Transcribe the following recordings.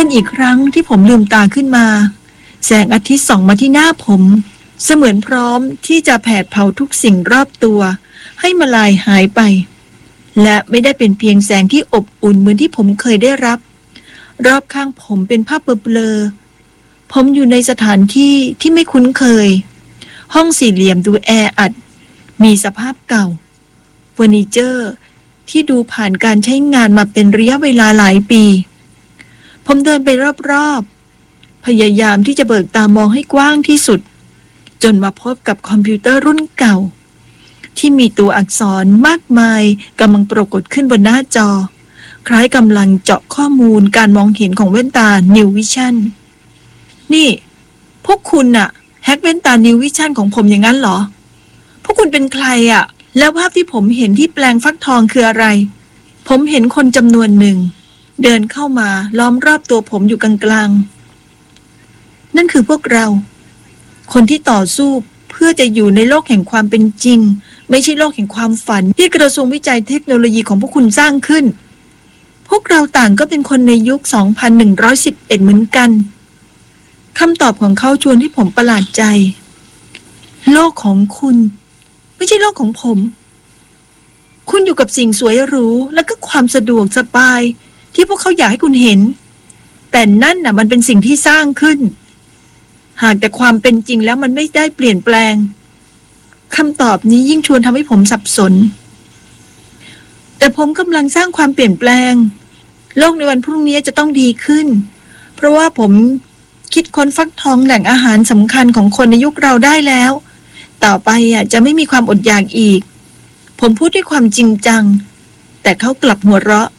อีกครั้งที่ผมลืมตาขึ้นมาแสงอาทิตย์ส่องมาที่หน้าผมเสมือนพร้อมที่จะแผดเผาทุกสิ่งรอบตัวให้มาลายหายไปและไม่ได้เป็นเพียงแสงที่อบอุ่นเหมือนที่ผมเคยได้รับรอบข้างผมเป็นภาพเบลอๆผมอยู่ในสถานที่ที่ไม่คุ้นเคยห้องสี่เหลี่ยมดูแออัดมีสภาพเก่าเฟอร์นิเจอร์ที่ดูผ่านการใช้งานมาเป็นระยะเวลาหลายปีผมเดินไปรอบๆพยายามที่จะเบิกตามองให้กว้างที่สุดจนมาพบกับคอมพิวเตอร์รุ่นเก่าที่มีตัวอักษรมากมายกำลังปรากฏขึ้นบนหน้าจอคล้ายกำลังเจาะข้อมูลการมองเห็นของแว่นตา New Vision นี่พวกคุณน่ะแฮกแว่นตา New Vision ของผมอย่างนั้นเหรอพวกคุณเป็นใครอ่ะแล้วภาพที่ผมเห็นที่แปลงฟักทองคืออะไรผมเห็นคนจำนวนหนึ่งเดินเข้ามาล้อมรอบตัวผมอยู่กลางๆนั่นคือพวกเราคนที่ต่อสู้เพื่อจะอยู่ในโลกแห่งความเป็นจริงไม่ใช่โลกแห่งความฝันที่กระทรวงวิจัยเทคโนโลยีของพวกคุณสร้างขึ้นพวกเราต่างก็เป็นคนในยุค 2111 เหมือนกันคำตอบของเขาชวนให้ผมประหลาดใจโลกของคุณไม่ใช่โลกของผมคุณอยู่กับสิ่งสวยหรูและก็ความสะดวกสบายที่พวกเขาอยากให้คุณเห็นแต่นั่นน่ะมันเป็นสิ่งที่สร้างขึ้นหากแต่ความเป็นจริงแล้วมันไม่ได้เปลี่ยนแปลงคำตอบนี้ยิ่งชวนทำให้ผมสับสนแต่ผมกำลังสร้างความเปลี่ยนแปลงโลกในวันพรุ่งนี้จะต้องดีขึ้นเพราะว่าผมคิดค้นฟักทองแหล่งอาหารสำคัญของคนในยุคเราได้แล้วต่อไปจะไม่มีความอดอยากอีกผมพูดด้วยความจริงจังแต่เขากลับหัวเราะ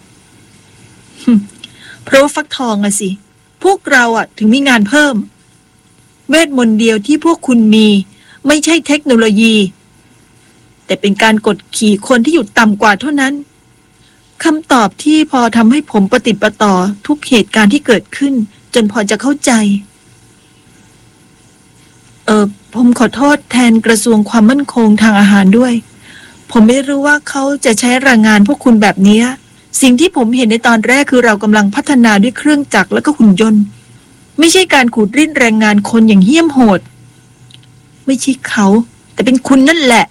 เพราะฟักทองสิพวกเราถึงมีงานเพิ่มเวทมนต์เดียวที่พวกคุณมีไม่ใช่เทคโนโลยีแต่เป็นการกดขี่คนที่อยู่ต่ำกว่าเท่านั้นคำตอบที่พอทำให้ผมปฏิปต่อทุกเหตุการณ์ที่เกิดขึ้นจนพอจะเข้าใจผมขอโทษแทนกระทรวงความมั่นคงทางอาหารด้วยผมไม่รู้ว่าเขาจะใช้แรงงานพวกคุณแบบนี้สิ่งที่ผมเห็นในตอนแรกคือเรากำลังพัฒนาด้วยเครื่องจักรและก็หุ่นยนต์ไม่ใช่การขูดรีดแรงงานคนอย่างเหี้ยมโหดไม่ใช่เขาแต่เป็นคุณนั่นแหละ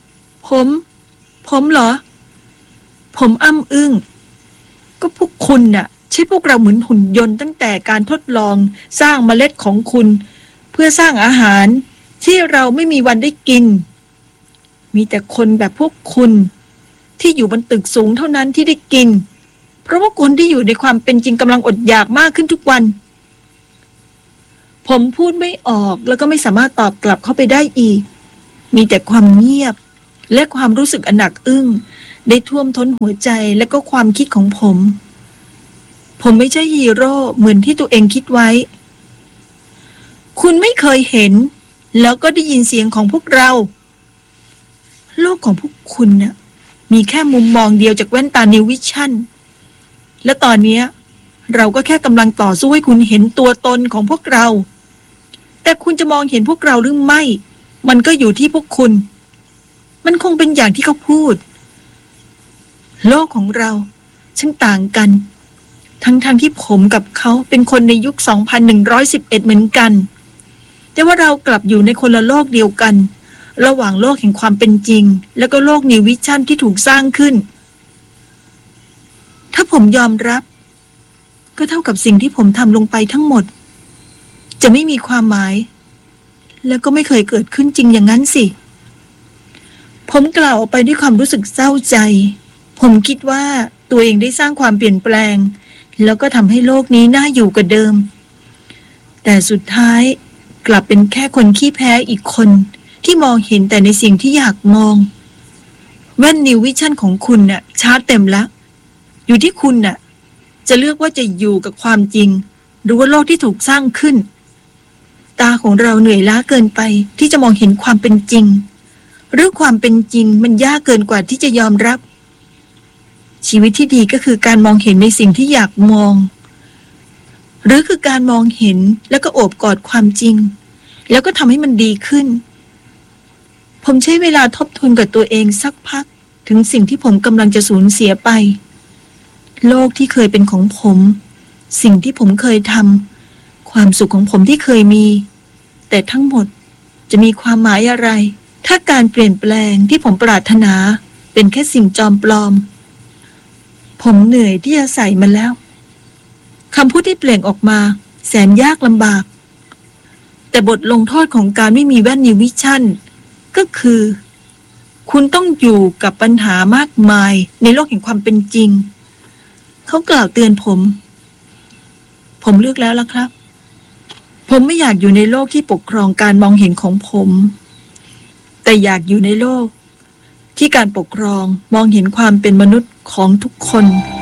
ผมเหรอผมอ้ำอึ้งก็พวกคุณน่ะใช่พวกเราเหมือนหุ่นยนต์ตั้งแต่การทดลองสร้างเมล็ดของคุณเพื่อสร้างอาหารที่เราไม่มีวันได้กินมีแต่คนแบบพวกคุณที่อยู่บนตึกสูงเท่านั้นที่ได้กินเพราะว่าคนที่อยู่ในความเป็นจริงกำลังอดอยากมากขึ้นทุกวันผมพูดไม่ออกแล้วก็ไม่สามารถตอบกลับเข้าไปได้อีกมีแต่ความเงียบและความรู้สึกหนักอึ้งได้ท่วมท้นหัวใจและก็ความคิดของผมไม่ใช่ฮีโร่เหมือนที่ตัวเองคิดไว้คุณไม่เคยเห็นแล้วก็ได้ยินเสียงของพวกเราโลกของพวกคุณน่ะมีแค่มุมมองเดียวจากแว่นตา New Vision และตอนนี้เราก็แค่กำลังต่อสู้ให้คุณเห็นตัวตนของพวกเราแต่คุณจะมองเห็นพวกเราหรือไม่มันก็อยู่ที่พวกคุณมันคงเป็นอย่างที่เขาพูดโลกของเราช่างต่างกันทั้งที่ผมกับเขาเป็นคนในยุค 2111 เหมือนกันแต่ว่าเรากลับอยู่ในคนละโลกเดียวกันระหว่างโลกแห่งความเป็นจริงแล้วก็โลก New Vision ที่ถูกสร้างขึ้นถ้าผมยอมรับก็เท่ากับสิ่งที่ผมทำลงไปทั้งหมดจะไม่มีความหมายแล้วก็ไม่เคยเกิดขึ้นจริงอย่างนั้นสิผมกล่าวออกไปด้วยความรู้สึกเศร้าใจผมคิดว่าตัวเองได้สร้างความเปลี่ยนแปลงแล้วก็ทำให้โลกนี้น่าอยู่กว่าเดิมแต่สุดท้ายกลับเป็นแค่คนขี้แพ้อีกคนที่มองเห็นแต่ในสิ่งที่อยากมองแว่น New Vision ของคุณน่ะชาร์จเต็มแล้วอยู่ที่คุณน่ะจะเลือกว่าจะอยู่กับความจริงหรือว่าโลกที่ถูกสร้างขึ้นตาของเราเหนื่อยล้าเกินไปที่จะมองเห็นความเป็นจริงหรือความเป็นจริงมันยากเกินกว่าที่จะยอมรับชีวิตที่ดีก็คือการมองเห็นในสิ่งที่อยากมองหรือคือการมองเห็นแล้วก็โอบกอดความจริงแล้วก็ทำให้มันดีขึ้นผมใช้เวลาทบทวนกับตัวเองสักพักถึ ถึงสิ่งที่ผมกำลังจะสูญเสียไปโลกที่เคยเป็นของผมสิ่งที่ผมเคยทำความสุขของผมที่เคยมี แต่ทั้งหมดจะมีความหมายอะไรถ้าการเปลี่ยนแปลงที่ผมปรารถนาเป็นแค่สิ่งจอมปลอมผมเหนื่อยที่จะใส่มันแล้วคำพูดที่เปล่งออกมาแสนยากลำบากแต่บทลงโทษของการไม่มีแว่นนิววิชั่นก็คือคุณต้องอยู่กับปัญหามากมายในโลกแห่งความเป็นจริงเขากล่าวเตือนผมเลือกแล้วล่ะครับผมไม่อยากอยู่ในโลกที่ปกครองการมองเห็นของผมแต่อยากอยู่ในโลกที่การปกครองมองเห็นความเป็นมนุษย์ของทุกคน